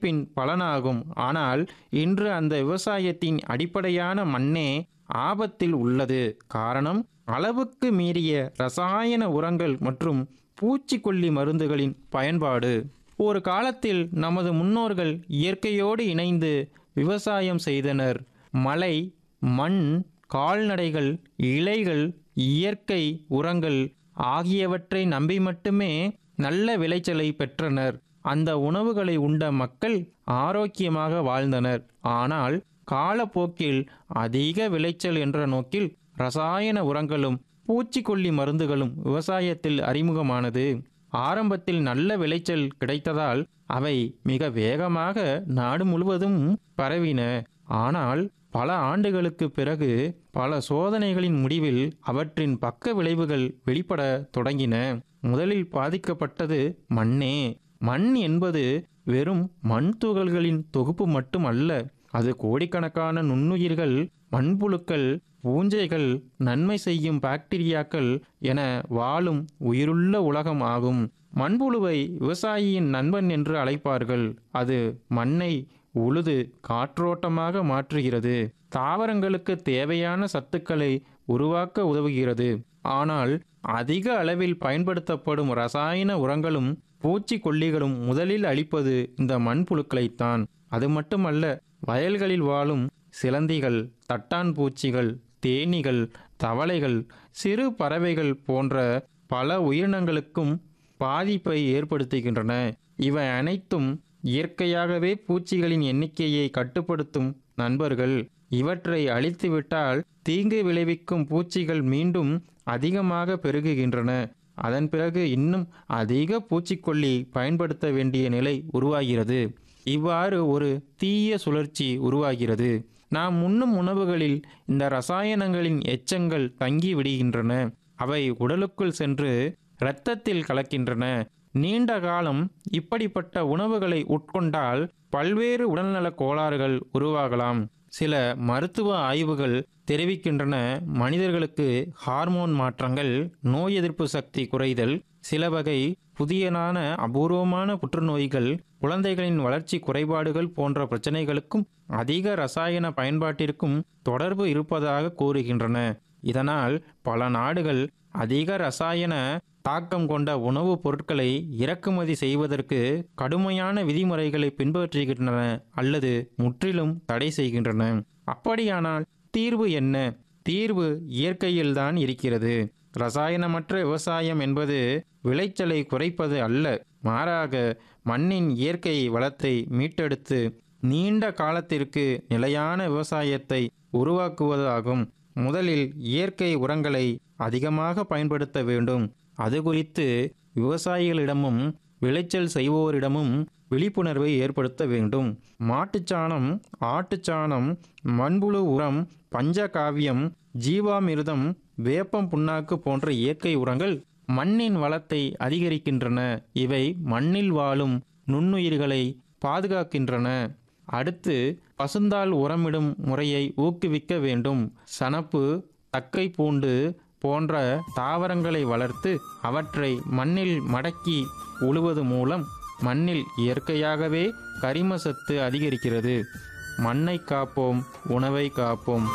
உழைப்பின் பலனாகும். ஆனால் இன்று அந்த விவசாயத்தின் அடிப்படையான மண்ணே ஆபத்தில் உள்ளது. காரணம், அளவுக்கு மீறிய ரசாயன உரங்கள் மற்றும் பூச்சிக்கொல்லி மருந்துகளின் பயன்பாடு. ஒரு காலத்தில் நமது முன்னோர்கள் இயற்கையோடு இணைந்து விவசாயம் செய்தனர். மழை, மண், கால்நடைகள், இலைகள், இயற்கை உரங்கள் ஆகியவற்றை நம்பி மட்டுமே நல்ல விளைச்சலை பெற்றனர். அந்த உணவுகளை உண்ட மக்கள் ஆரோக்கியமாக வாழ்ந்தனர். ஆனால் காலப்போக்கில் அதிக விளைச்சல் என்ற நோக்கில் ரசாயன உரங்களும் பூச்சிக்கொல்லி மருந்துகளும் விவசாயத்தில் அறிமுகமானது. ஆரம்பத்தில் நல்ல விளைச்சல் கிடைத்ததால் அவை மிக வேகமாக நாடு முழுவதும் பரவின. ஆனால் பல ஆண்டுகளுக்கு பிறகு பல சோதனைகளின் முடிவில் அவற்றின் பக்க விளைவுகள் வெளிப்பட தொடங்கின. முதலில் பாதிக்கப்பட்டது மண்ணே. மண் என்பது வெறும் மண் துகள்களின் தொகுப்பு மட்டும் அல்ல. அது கோடிக்கணக்கான நுண்ணுயிர்கள், மண்புழுக்கள், பூஞ்சைகள், நன்மை செய்யும் பாக்டீரியாக்கள் என வாழும் உயிருள்ள உலகம் ஆகும். மண்புழுவை விவசாயியின் நண்பன் என்று அழைப்பார்கள். அது மண்ணை உழுது காற்றோட்டமாக மாற்றுகிறது. தாவரங்களுக்கு தேவையான சத்துக்களை உருவாக்க உதவுகிறது. ஆனால் அதிக அளவில் பயன்படுத்தப்படும் ரசாயன உரங்களும் பூச்சிக்கொல்லிகளும் முதலில் அழிப்பது இந்த மண்புழுக்களைத்தான். அது மட்டுமல்ல, வயல்களில் வாழும் சிலந்திகள், தட்டான் பூச்சிகள், தேனீகள், தவளைகள், சிறு பறவைகள் போன்ற பல உயிரினங்களுக்கும் பாதிப்பை ஏற்படுத்துகின்றன. இவை அனைத்தும் இயற்கையாகவே பூச்சிகளின் எண்ணிக்கையை கட்டுப்படுத்தும் நண்பர்கள். இவற்றை அழித்துவிட்டால் தீங்கு விளைவிக்கும் பூச்சிகள் மீண்டும் அதிகமாக பெருகுகின்றன. அதன் பிறகு இன்னும் அதிக பூச்சிக்கொல்லி பயன்படுத்த வேண்டிய நிலை உருவாகிறது. இவ்வாறு ஒரு தீய சுழற்சி உருவாகிறது. நாம் உண்ணும் உணவுகளில் இந்த ரசாயனங்களின் எச்சங்கள் தங்கி விடுகின்றன. அவை உடலுக்குள் சென்று இரத்தத்தில் கலக்கின்றன. நீண்ட காலம் இப்படிப்பட்ட உணவுகளை உட்கொண்டால் பல்வேறு உடல்நலக் கோளாறுகள் உருவாகலாம். சில மருத்துவ ஆய்வுகள் தெரிவிக்கின்றன, மனிதர்களுக்கு ஹார்மோன் மாற்றங்கள், நோய் எதிர்ப்பு சக்தி குறைதல், சில வகை புதியனான அபூர்வமான புற்றுநோய்கள், குழந்தைகளின் வளர்ச்சி குறைபாடுகள் போன்ற பிரச்சனைகளுக்கும் அதிக ரசாயன பயன்பாட்டிற்கும் தொடர்பு இருப்பதாக கூறுகின்றன. இதனால் பல நாடுகள் அதிக ரசாயன தாக்கம் கொண்ட உணவுப் பொருட்களை இறக்குமதி செய்வதற்கு கடுமையான விதிமுறைகளை பின்பற்றுகின்றன அல்லது முற்றிலும் தடை செய்கின்றன. அப்படியானால் தீர்வு என்ன? தீர்வு இயற்கையில்தான் இருக்கிறது. ரசாயனமற்ற விவசாயம் என்பது விளைச்சலை குறைப்பது அல்ல, மாறாக மண்ணின் இயற்கை வளத்தை மீட்டெடுத்து நீண்ட காலத்திற்கு நிலையான விவசாயத்தை உருவாக்குவதாகும். முதலில் இயற்கை உரங்களை அதிகமாக பயன்படுத்த வேண்டும். அது குறித்து விவசாயிகளிடமும் விளைச்சல் செய்வோரிடமும் விழிப்புணர்வை ஏற்படுத்த வேண்டும். மாட்டுச்சாணம், ஆட்டுச்சாணம், மண்புழு உரம், பஞ்சகாவியம், ஜீவாமிர்தம், வேப்பம் புண்ணாக்கு போன்ற இயற்கை உரங்கள் மண்ணின் வளத்தை அதிகரிக்கின்றன. இவை மண்ணில் வாழும் நுண்ணுயிர்களை பாதுகாக்கின்றன. அடுத்து பசுந்தாள் உரமிடும் முறையை ஊக்குவிக்க வேண்டும். சணப்பு, தக்கை பூண்டு போன்ற தாவரங்களை வளர்த்து அவற்றை மண்ணில் மடக்கி உழுவது மூலம் மண்ணில் இயற்கையாகவே கரிம சத்து அதிகரிக்கிறது. மண்ணை காப்போம், உணவை காப்போம்.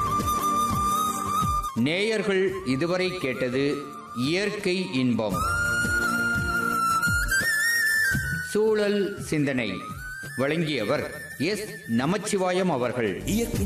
நேயர்கள் இதுவரை கேட்டது இயற்கை இன்பம், சூழல் சிந்தனை. வழங்கியவர் எஸ். நமச்சிவாயம் அவர்கள்.